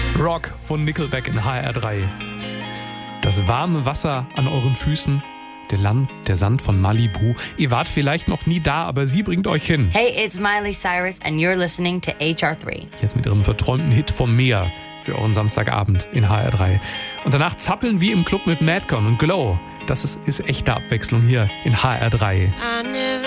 Rock von Nickelback in HR3. Das warme Wasser an euren Füßen, der Sand von Malibu. Ihr wart vielleicht noch nie da, aber sie bringt euch hin. Hey, it's Miley Cyrus and you're listening to HR3. Jetzt mit ihrem verträumten Hit vom Meer für euren Samstagabend in HR3. Und danach zappeln wie im Club mit Madcon und Glow. Das ist echte Abwechslung hier in HR3.